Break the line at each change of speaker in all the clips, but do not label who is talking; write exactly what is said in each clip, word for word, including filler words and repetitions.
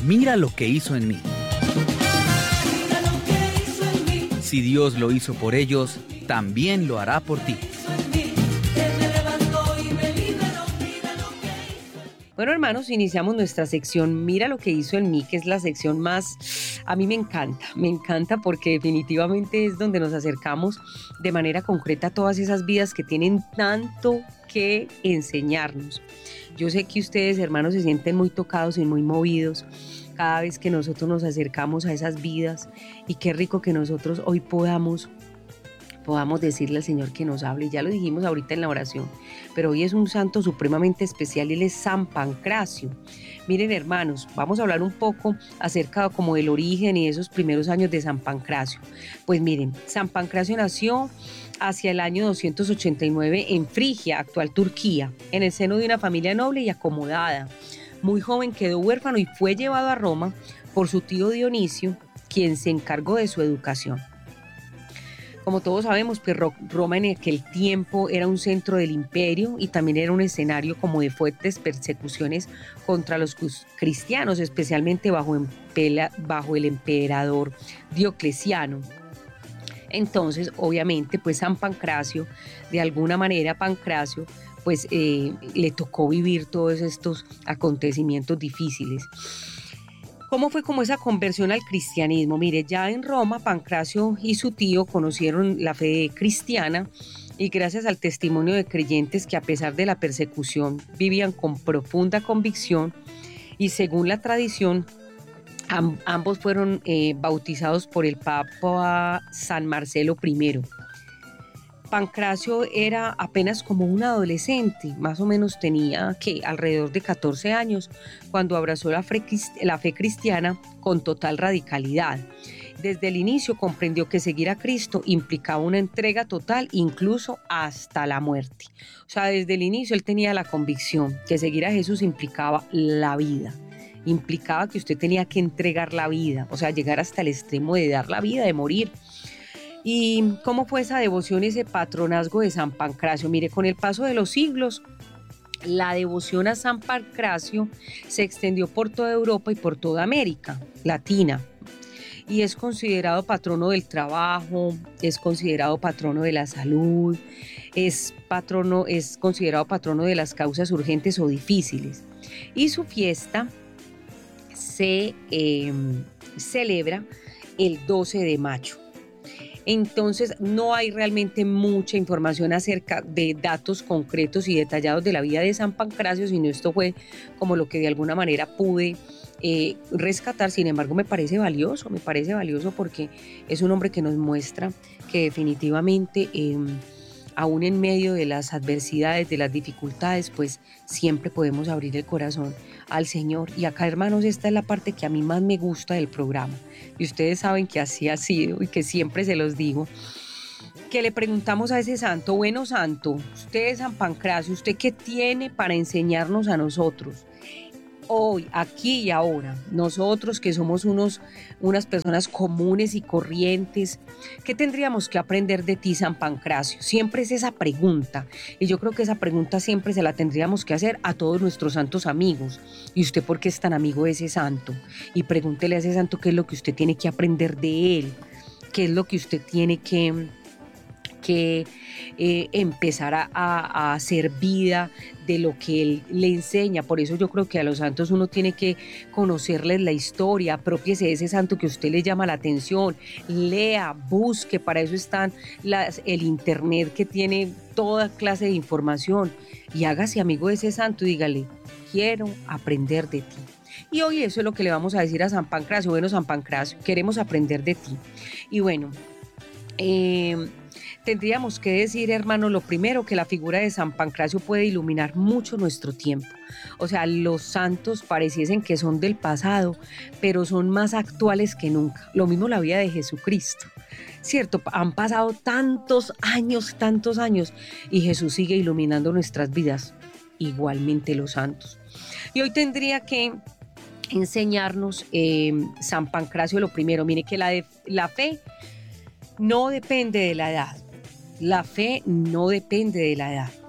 Mira lo que hizo en mí. Si Dios lo hizo por ellos, también lo hará por ti.
Bueno, hermanos, iniciamos nuestra sección Mira lo que hizo en mí, que es la sección más, a mí me encanta, me encanta porque definitivamente es donde nos acercamos de manera concreta a todas esas vidas que tienen tanto que enseñarnos. Yo sé que ustedes, hermanos, se sienten muy tocados y muy movidos cada vez que nosotros nos acercamos a esas vidas, y qué rico que nosotros hoy podamos podamos decirle al Señor que nos hable. Ya lo dijimos ahorita en la oración, pero hoy es un santo supremamente especial y él es San Pancracio. Miren, hermanos, vamos a hablar un poco acerca como del origen y de esos primeros años de San Pancracio. Pues miren, San Pancracio nació hacia el año doscientos ochenta y nueve en Frigia, actual Turquía, en el seno de una familia noble y acomodada. Muy joven quedó huérfano y fue llevado a Roma por su tío Dionisio, quien se encargó de su educación. Como todos sabemos, pues Roma en aquel tiempo era un centro del imperio y también era un escenario como de fuertes persecuciones contra los cristianos, especialmente bajo, bajo el emperador Diocleciano. Entonces, obviamente, pues San Pancracio, de alguna manera Pancracio, pues eh, le tocó vivir todos estos acontecimientos difíciles. ¿Cómo fue como esa conversión al cristianismo? Mire, ya en Roma, Pancracio y su tío conocieron la fe cristiana y gracias al testimonio de creyentes que a pesar de la persecución vivían con profunda convicción y según la tradición, amb- ambos fueron eh, bautizados por el Papa San Marcelo primero. Pancracio era apenas como un adolescente, más o menos tenía que alrededor de catorce años, cuando abrazó la fe, la fe cristiana con total radicalidad. Desde el inicio comprendió que seguir a Cristo implicaba una entrega total, incluso hasta la muerte. O sea, desde el inicio él tenía la convicción que seguir a Jesús implicaba la vida. Implicaba que usted tenía que entregar la vida, o sea, llegar hasta el extremo de dar la vida, de morir. ¿Y cómo fue esa devoción, ese patronazgo de San Pancracio? Mire, con el paso de los siglos, la devoción a San Pancracio se extendió por toda Europa y por toda América Latina. Y es considerado patrono del trabajo, es considerado patrono de la salud, es, patrono, es considerado patrono de las causas urgentes o difíciles. Y su fiesta se eh, celebra el doce de mayo. Entonces no hay realmente mucha información acerca de datos concretos y detallados de la vida de San Pancracio, sino esto fue como lo que de alguna manera pude eh, rescatar. Sin embargo, me parece valioso, me parece valioso porque es un hombre que nos muestra que definitivamente eh, aún en medio de las adversidades, de las dificultades, pues siempre podemos abrir el corazón al Señor. Y acá, hermanos, esta es la parte que a mí más me gusta del programa. Y ustedes saben que así ha sido y que siempre se los digo, que le preguntamos a ese santo: bueno, santo, usted es San Pancracio, ¿usted qué tiene para enseñarnos a nosotros? Hoy, aquí y ahora, nosotros que somos unos, unas personas comunes y corrientes, ¿qué tendríamos que aprender de ti, San Pancracio? Siempre es esa pregunta, y yo creo que esa pregunta siempre se la tendríamos que hacer a todos nuestros santos amigos. ¿Y usted por qué es tan amigo de ese santo? Y pregúntele a ese santo qué es lo que usted tiene que aprender de él, qué es lo que usted tiene que... que eh, empezar a, a hacer vida de lo que él le enseña. Por eso yo creo que a los santos uno tiene que conocerles la historia, apropiese de ese santo que a usted le llama la atención, lea, busque, para eso están las, el internet que tiene toda clase de información, y hágase amigo de ese santo y dígale: quiero aprender de ti. Y hoy eso es lo que le vamos a decir a San Pancracio: bueno, San Pancracio, queremos aprender de ti. Y bueno, eh, tendríamos que decir, hermano, lo primero, que la figura de San Pancracio puede iluminar mucho nuestro tiempo. O sea, los santos pareciesen que son del pasado, pero son más actuales que nunca. Lo mismo la vida de Jesucristo, ¿cierto? Han pasado tantos años, tantos años, y Jesús sigue iluminando nuestras vidas, igualmente los santos. Y hoy tendría que enseñarnos eh, San Pancracio lo primero. Mire que la, de, la fe no depende de la edad. La fe no depende de la edad.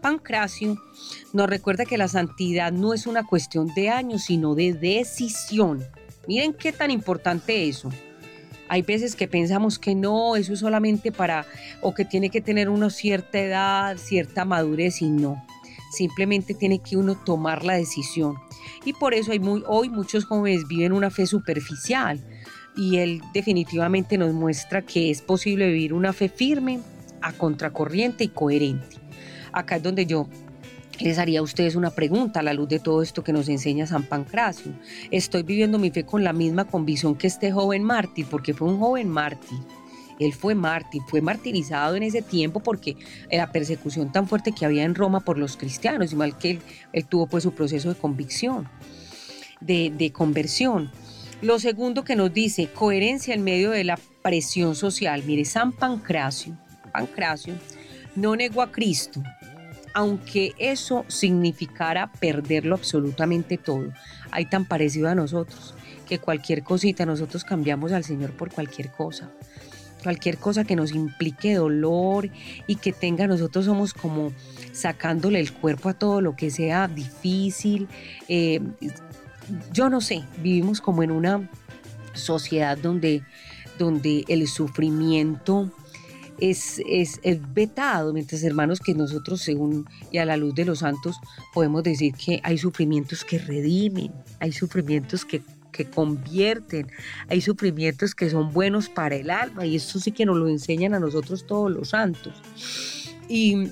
Pancracio nos recuerda que la santidad no es una cuestión de años, sino de decisión. Miren qué tan importante eso. Hay veces que pensamos que no, eso es solamente para, o que tiene que tener una cierta edad, cierta madurez, y no. Simplemente tiene que uno tomar la decisión. Y por eso hay muy, hoy muchos jóvenes viven una fe superficial. Y él definitivamente nos muestra que es posible vivir una fe firme, a contracorriente y coherente. Acá es donde yo les haría a ustedes una pregunta a la luz de todo esto que nos enseña San Pancracio. ¿Estoy viviendo mi fe con la misma convicción que este joven mártir? Porque fue un joven mártir. Él fue mártir, fue martirizado en ese tiempo porque la persecución tan fuerte que había en Roma por los cristianos, igual que él, él tuvo pues su proceso de convicción, de, de conversión. Lo segundo que nos dice, coherencia en medio de la presión social. Mire, San Pancracio, Pancracio no negó a Cristo, aunque eso significara perderlo absolutamente todo. Hay tan parecido a nosotros, que cualquier cosita, nosotros cambiamos al Señor por cualquier cosa. Cualquier cosa que nos implique dolor y que tenga, nosotros somos como sacándole el cuerpo a todo lo que sea difícil. Eh, yo no sé, vivimos como en una sociedad donde, donde el sufrimiento es, es, es vetado, mientras hermanos que nosotros según y a la luz de los santos podemos decir que hay sufrimientos que redimen, hay sufrimientos que que convierten, hay sufrimientos que son buenos para el alma, y esto sí que nos lo enseñan a nosotros todos los santos. Y,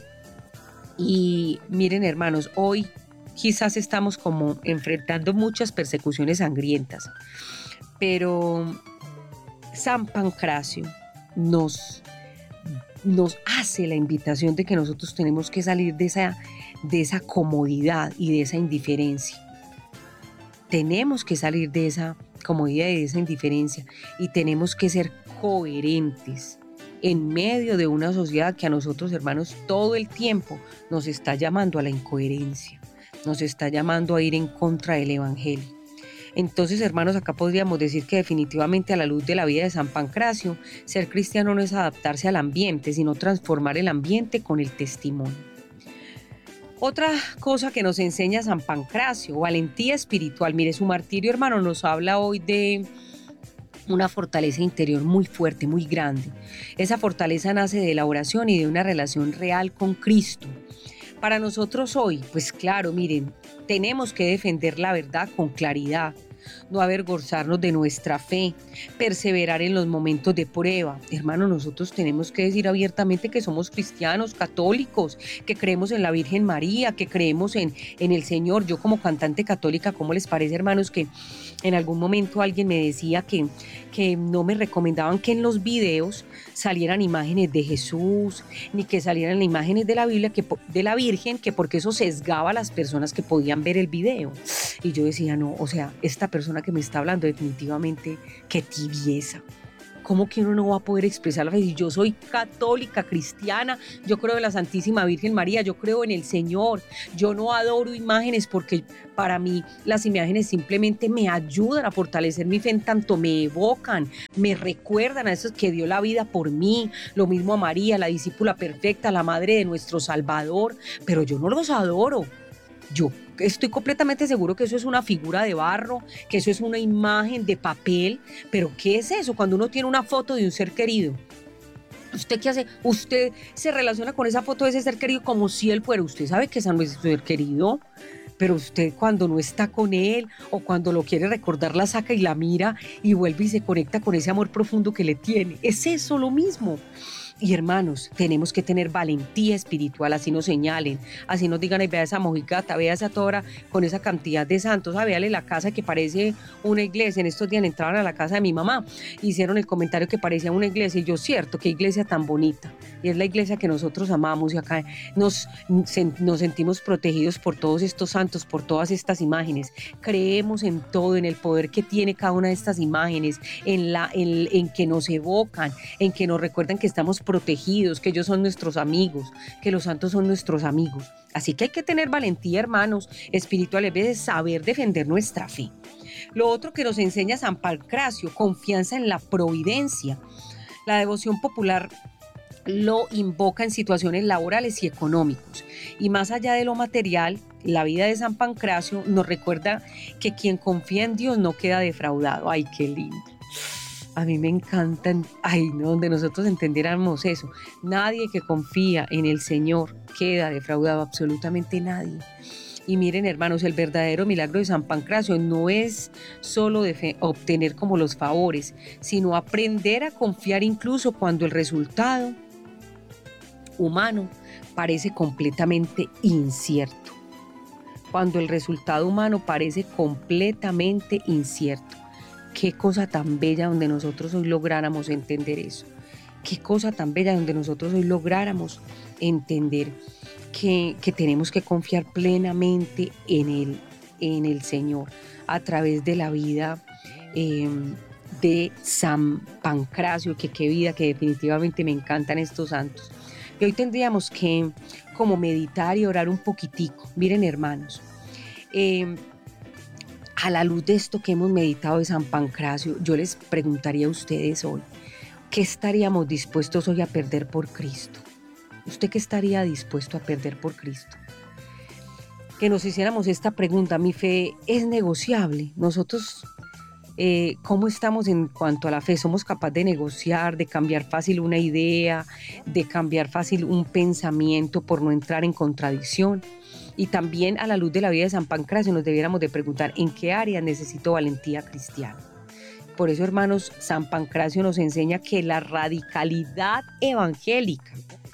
y miren hermanos, hoy quizás estamos como enfrentando muchas persecuciones sangrientas, pero San Pancracio nos, nos hace la invitación de que nosotros tenemos que salir de esa, de esa comodidad y de esa indiferencia. Tenemos que salir de esa comodidad y de esa indiferencia, y tenemos que ser coherentes en medio de una sociedad que a nosotros, hermanos, todo el tiempo nos está llamando a la incoherencia, nos está llamando a ir en contra del Evangelio. Entonces, hermanos, acá podríamos decir que definitivamente a la luz de la vida de San Pancracio, ser cristiano no es adaptarse al ambiente, sino transformar el ambiente con el testimonio. Otra cosa que nos enseña San Pancracio, valentía espiritual. Mire, su martirio, hermano, nos habla hoy de una fortaleza interior muy fuerte, muy grande. Esa fortaleza nace de la oración y de una relación real con Cristo. Para nosotros hoy, pues claro, miren, tenemos que defender la verdad con claridad, no avergonzarnos de nuestra fe, perseverar en los momentos de prueba. Hermano, nosotros tenemos que decir abiertamente que somos cristianos, católicos, que creemos en la Virgen María, que creemos en, en el Señor. Yo como cantante católica, ¿cómo les parece, hermanos, que en algún momento alguien me decía que, que no me recomendaban que en los videos salieran imágenes de Jesús, ni que salieran imágenes de la Biblia, que, de la Virgen, que porque eso sesgaba a las personas que podían ver el video? Y yo decía, no, o sea, esta persona que me está hablando definitivamente, qué tibieza. ¿Cómo que uno no va a poder expresar la fe? Si yo soy católica, cristiana, yo creo en la Santísima Virgen María, yo creo en el Señor, yo no adoro imágenes porque para mí las imágenes simplemente me ayudan a fortalecer mi fe, en tanto me evocan, me recuerdan a esos que dio la vida por mí, lo mismo a María, la discípula perfecta, la madre de nuestro Salvador, pero yo no los adoro. Yo estoy completamente seguro que eso es una figura de barro, que eso es una imagen de papel, pero ¿qué es eso? Cuando uno tiene una foto de un ser querido, ¿usted qué hace? Usted se relaciona con esa foto de ese ser querido como si él fuera. Usted sabe que ese no es su ser querido, pero usted cuando no está con él o cuando lo quiere recordar la saca y la mira y vuelve y se conecta con ese amor profundo que le tiene. Es eso lo mismo. Y hermanos, tenemos que tener valentía espiritual, así nos señalen, así nos digan, ay, vea esa mojigata, vea esa tora con esa cantidad de santos, ah, véale la casa que parece una iglesia. En estos días entraron a la casa de mi mamá, hicieron el comentario que parecía una iglesia, y yo, cierto, qué iglesia tan bonita, y es la iglesia que nosotros amamos, y acá nos, nos sentimos protegidos por todos estos santos, por todas estas imágenes. Creemos en todo, en el poder que tiene cada una de estas imágenes, en, la, en, en que nos evocan, en que nos recuerdan que estamos protegidos, que ellos son nuestros amigos, que los santos son nuestros amigos. Así que hay que tener valentía, hermanos, espirituales, de saber defender nuestra fe. Lo otro que nos enseña San Pancracio, confianza en la providencia. La devoción popular lo invoca en situaciones laborales y económicos. Y más allá de lo material, la vida de San Pancracio nos recuerda que quien confía en Dios no queda defraudado. ¡Ay, qué lindo! A mí me encantan, ay, no, donde nosotros entendiéramos eso. Nadie que confía en el Señor queda defraudado, absolutamente nadie. Y miren, hermanos, el verdadero milagro de San Pancracio no es solo de fe, obtener como los favores, sino aprender a confiar incluso cuando el resultado humano parece completamente incierto. Cuando el resultado humano parece completamente incierto. Qué cosa tan bella donde nosotros hoy lográramos entender eso. Qué cosa tan bella donde nosotros hoy lográramos entender que, que tenemos que confiar plenamente en Él, en el Señor, a través de la vida eh, de San Pancracio, que qué vida, que definitivamente me encantan estos santos. Y hoy tendríamos que como meditar y orar un poquitico. Miren, hermanos, eh, a la luz de esto que hemos meditado de San Pancracio, yo les preguntaría a ustedes hoy, ¿qué estaríamos dispuestos hoy a perder por Cristo? ¿Usted qué estaría dispuesto a perder por Cristo? Que nos hiciéramos esta pregunta, ¿mi fe es negociable? Nosotros, eh, ¿cómo estamos en cuanto a la fe? ¿Somos capaces de negociar, de cambiar fácil una idea, de cambiar fácil un pensamiento por no entrar en contradicción? Y también a la luz de la vida de San Pancracio nos debiéramos de preguntar en qué área necesito valentía cristiana. Por eso, hermanos, San Pancracio nos enseña que la radicalidad evangélica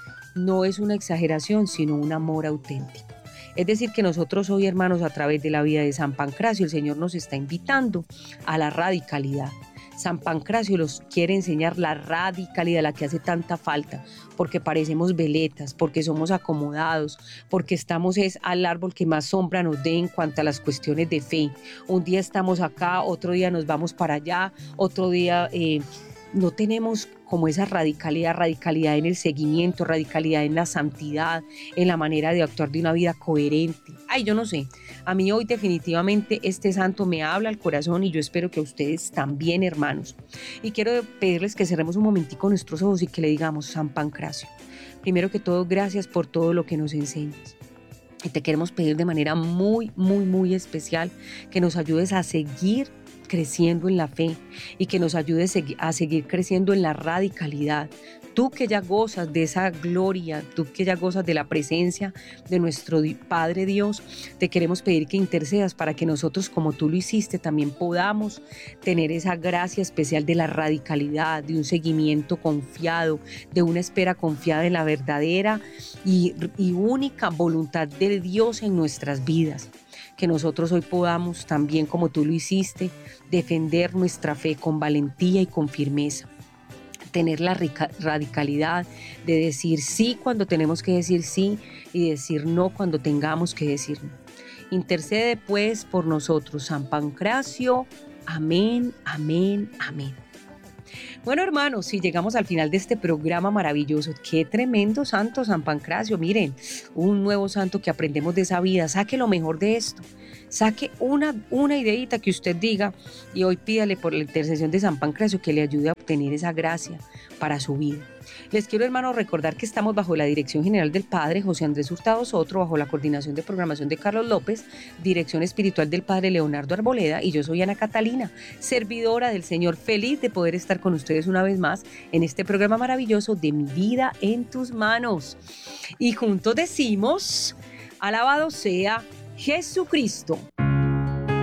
no es una exageración, sino un amor auténtico. Es decir, que nosotros hoy, hermanos, a través de la vida de San Pancracio, el Señor nos está invitando a la radicalidad. San Pancracio nos quiere enseñar la radicalidad, la que hace tanta falta, porque parecemos veletas, porque somos acomodados, porque estamos es al árbol que más sombra nos dé en cuanto a las cuestiones de fe. Un día estamos acá, otro día nos vamos para allá, otro día eh, no tenemos como esa radicalidad, radicalidad en el seguimiento, radicalidad en la santidad, en la manera de actuar de una vida coherente. Ay, yo no sé, a mí hoy definitivamente este santo me habla al corazón y yo espero que a ustedes también, hermanos. Y quiero pedirles que cerremos un momentico nuestros ojos y que le digamos, San Pancracio, primero que todo, gracias por todo lo que nos enseñas. Y te queremos pedir de manera muy, muy, muy especial que nos ayudes a seguir creciendo en la fe y que nos ayudes a seguir creciendo en la radicalidad. Tú que ya gozas de esa gloria, tú que ya gozas de la presencia de nuestro Padre Dios, te queremos pedir que intercedas para que nosotros, como tú lo hiciste, también podamos tener esa gracia especial de la radicalidad, de un seguimiento confiado, de una espera confiada en la verdadera y, y única voluntad de Dios en nuestras vidas. Que nosotros hoy podamos también, como tú lo hiciste, defender nuestra fe con valentía y con firmeza. Tener la radicalidad de decir sí cuando tenemos que decir sí y decir no cuando tengamos que decir no. Intercede pues por nosotros, San Pancracio. Amén, amén, amén. Bueno, hermanos, si llegamos al final de este programa maravilloso, qué tremendo santo San Pancracio. Miren, un nuevo santo que aprendemos de esa vida. Saque lo mejor de esto. Saque una, una ideita que usted diga y hoy pídale por la intercesión de San Pancracio que le ayude a obtener esa gracia para su vida. Les quiero, hermanos, recordar que estamos bajo la dirección general del Padre José Andrés Hurtado Sotro, bajo la coordinación de programación de Carlos López, dirección espiritual del Padre Leonardo Arboleda, y yo soy Ana Catalina, servidora del Señor, feliz de poder estar con ustedes una vez más en este programa maravilloso de Mi Vida en Tus Manos. Y juntos decimos, alabado sea Jesucristo.